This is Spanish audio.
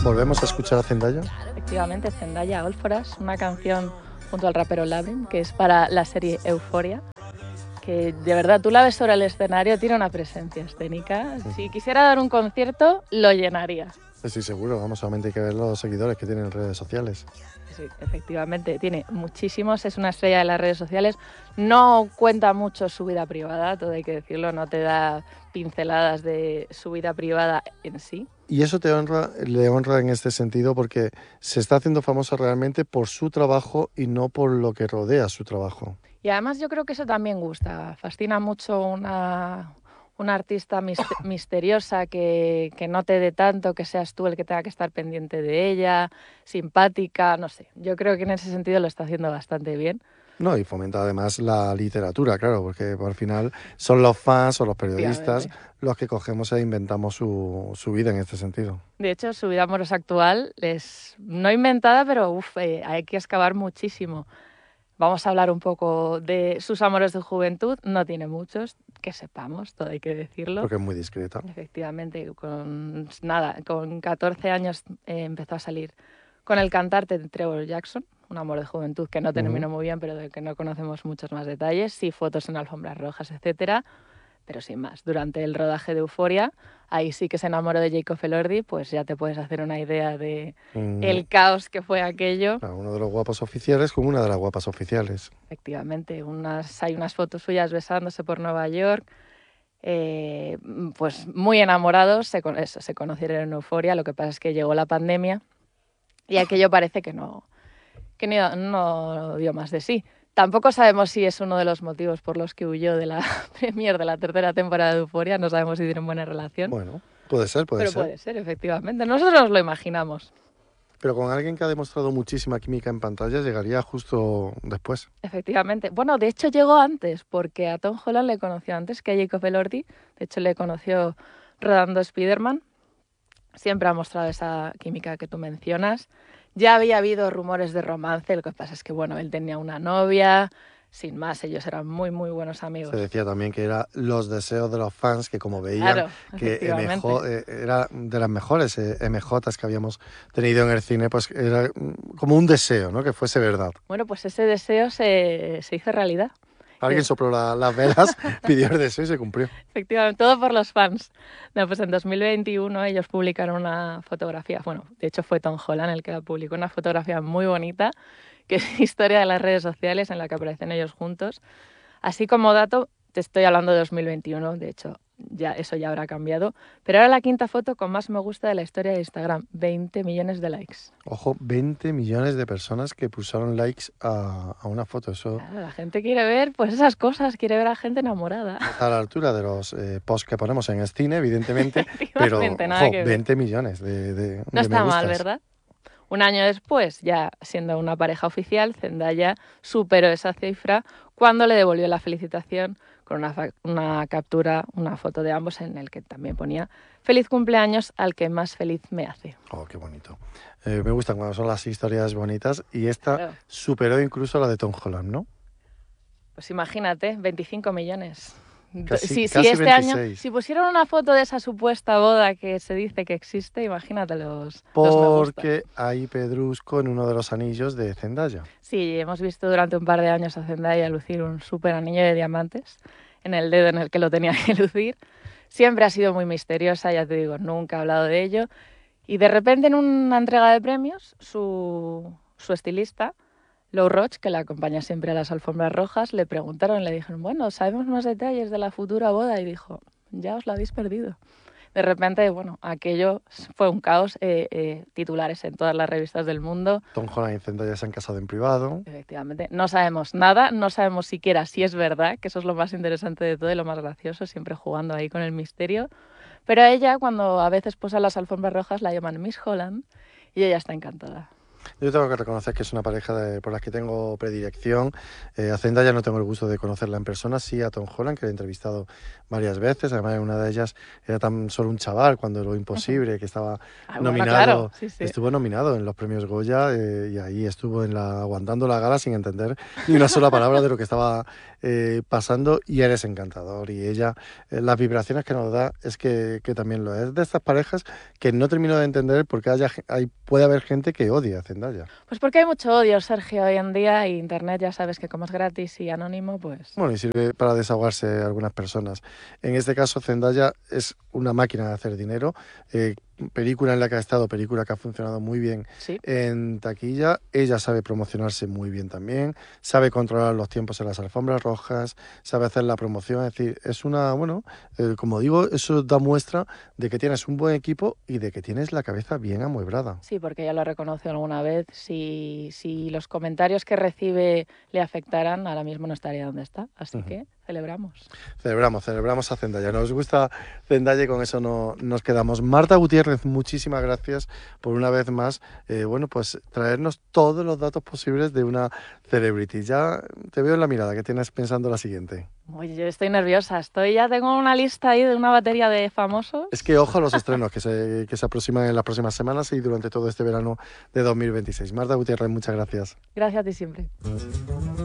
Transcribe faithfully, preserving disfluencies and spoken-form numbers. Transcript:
¿Volvemos a escuchar a Zendaya? Efectivamente, Zendaya Allforas, una canción junto al rapero Labrin, que es para la serie Euphoria, que de verdad tú la ves sobre el escenario, tiene una presencia escénica. Si quisiera dar un concierto, lo llenaría. Estoy seguro, vamos, solamente hay que ver los seguidores que tienen en redes sociales. Sí, efectivamente, tiene muchísimos, es una estrella de las redes sociales, no cuenta mucho su vida privada, todo hay que decirlo, no te da pinceladas de su vida privada en sí. Y eso te honra, le honra en este sentido porque se está haciendo famosa realmente por su trabajo y no por lo que rodea su trabajo. Y además yo creo que eso también gusta, fascina mucho una, una artista mis, misteriosa que, que no te dé tanto, que seas tú el que tenga que estar pendiente de ella, simpática, no sé. Yo creo que en ese sentido lo está haciendo bastante bien. No, y fomenta además la literatura, claro, porque al final son los fans o los periodistas los que cogemos e inventamos su, su vida en este sentido. De hecho, su vida amorosa actual es no inventada, pero uf, eh, hay que excavar muchísimo. Vamos a hablar un poco de sus amores de juventud. No tiene muchos, que sepamos, todo hay que decirlo. Porque es muy discreta. Efectivamente, con nada, con catorce años eh, empezó a salir con el cantante Trevor Jackson, un amor de juventud que no terminó uh-huh. muy bien, pero del que no conocemos muchos más detalles, sí fotos en alfombras rojas, etcétera, pero sin más. Durante el rodaje de Euphoria, ahí sí que se enamoró de Jacob Elordi, pues ya te puedes hacer una idea de uh-huh. el caos que fue aquello. Claro, uno de los guapos oficiales con una de las guapas oficiales. Efectivamente, unas, hay unas fotos suyas besándose por Nueva York. Eh, pues muy enamorados, se, eso, se conocieron en Euphoria, lo que pasa es que llegó la pandemia y aquello parece que no, que no, no dio más de sí. Tampoco sabemos si es uno de los motivos por los que huyó de la premier de la tercera temporada de Euphoria, no sabemos si tienen buena relación. Bueno, puede ser, puede pero ser. Pero puede ser, efectivamente, nosotros nos lo imaginamos. Pero con alguien que ha demostrado muchísima química en pantalla llegaría justo después. Efectivamente. Bueno, de hecho llegó antes, porque a Tom Holland le conoció antes que a Jacob Elordi. De hecho le conoció rodando Spider-Man. Siempre ha mostrado esa química que tú mencionas. Ya había habido rumores de romance, lo que pasa es que, bueno, él tenía una novia. Sin más, ellos eran muy, muy buenos amigos. Se decía también que eran los deseos de los fans, que como veían, claro, que M J, eh, era de las mejores eh, M Jotas que habíamos tenido en el cine, pues era como un deseo, ¿no? Que fuese verdad. Bueno, pues ese deseo se, se hizo realidad. Alguien sopló la, las velas, pidió el deseo y se cumplió. Efectivamente, todo por los fans. No, pues en dos mil veintiuno ellos publicaron una fotografía, bueno, de hecho fue Tom Holland el que la publicó, una fotografía muy bonita, que es historia de las redes sociales en la que aparecen ellos juntos. Así como dato, te estoy hablando de dos mil veintiuno, de hecho ya eso ya habrá cambiado, pero ahora la quinta foto con más me gusta de la historia de Instagram, veinte millones de likes. Ojo, veinte millones de personas que pulsaron likes a, a una foto. Eso claro, la gente quiere ver pues esas cosas, quiere ver a gente enamorada. A la altura de los eh, posts que ponemos en el cine, evidentemente, pero nada ojo, que veinte millones de, de No de está me gustas. mal, ¿verdad? Un año después, ya siendo una pareja oficial, Zendaya superó esa cifra cuando le devolvió la felicitación con una, una captura, una foto de ambos en el que también ponía «Feliz cumpleaños al que más feliz me hace». Oh, qué bonito. Eh, me gustan cuando son las historias bonitas y esta claro. superó incluso la de Tom Holland, ¿no? Pues imagínate, veinticinco millones. Casi, si, casi si este veintiséis. año, si pusieron una foto de esa supuesta boda que se dice que existe, imagínate los Porque los hay pedrusco en uno de los anillos de Zendaya. Sí, hemos visto durante un par de años a Zendaya lucir un súper anillo de diamantes en el dedo en el que lo tenía que lucir. Siempre ha sido muy misteriosa, ya te digo, nunca ha hablado de ello. Y de repente en una entrega de premios, su, su estilista, Lou Roach, que la acompaña siempre a las alfombras rojas, le preguntaron, le dijeron, bueno, ¿sabemos más detalles de la futura boda? Y dijo, ya os la habéis perdido. De repente, bueno, aquello fue un caos, eh, eh, titulares en todas las revistas del mundo. Tom Holland y Zendaya se han casado en privado. Efectivamente, no sabemos nada, no sabemos siquiera si es verdad, que eso es lo más interesante de todo y lo más gracioso, siempre jugando ahí con el misterio. Pero a ella, cuando a veces posa las alfombras rojas, la llaman Miss Holland y ella está encantada. Yo tengo que reconocer que es una pareja de- por la que tengo predilección. Eh, a Zendaya no tengo el gusto de conocerla en persona, sí a Tom Holland, que lo he entrevistado varias veces. Además, en una de ellas era tan solo un chaval cuando Lo Ujú. Imposible, que estaba Ah, bueno, claro, nominado, sí, sí. estuvo nominado en los premios Goya, eh, y ahí estuvo en la, aguantando la gala sin entender ni una sola palabra de lo que estaba eh, pasando, y eres encantador. Y ella, eh, las vibraciones que nos da es que, que también lo es. De estas parejas que no termino de entender por qué haya, ge- hay, puede haber gente que odia a Zendaya. Pues porque hay mucho odio, Sergio, hoy en día y Internet ya sabes que como es gratis y anónimo, pues Bueno, y sirve para desahogarse algunas personas. En este caso, Zendaya es una máquina de hacer dinero. Eh, película en la que ha estado, película que ha funcionado muy bien sí. en taquilla. Ella sabe promocionarse muy bien también, sabe controlar los tiempos en las alfombras rojas, sabe hacer la promoción. Es decir, es una, bueno, eh, como digo, eso da muestra de que tienes un buen equipo y de que tienes la cabeza bien amueblada. Sí, porque ya lo reconoció alguna vez. Si, si los comentarios que recibe le afectaran, ahora mismo no estaría donde está. Así Ujú. que celebramos. Celebramos, celebramos a Zendaya. Nos gusta Zendaya y con eso no, nos quedamos. Marta Gutiérrez, muchísimas gracias por una vez más, eh, bueno, pues traernos todos los datos posibles de una celebrity. Ya te veo en la mirada que tienes pensando la siguiente. Oye, yo estoy nerviosa. Estoy ya tengo una lista ahí de una batería de famosos. Es que ojo a los estrenos que se, que se aproximan en las próximas semanas y durante todo este verano de dos mil veintiséis. Marta Gutiérrez, muchas gracias. Gracias a ti siempre.